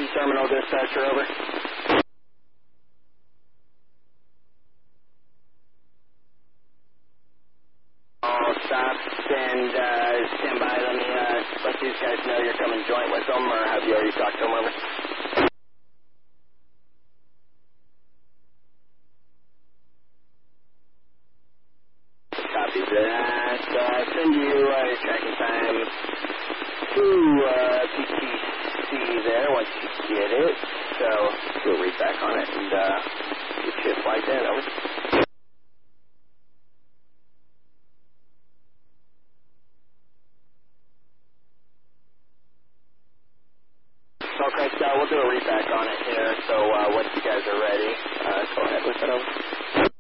Copy, terminal dispatcher, over. All stops and stand by. Let me let these guys know you're coming joint with them, or have you already talked to them, over? Copy that. Send you your tracking time to PTC there once you get it. So we'll read back on it and get you a flight in, over. Okay, so we'll do a read back on it here. So once you guys are ready, go ahead with it, over.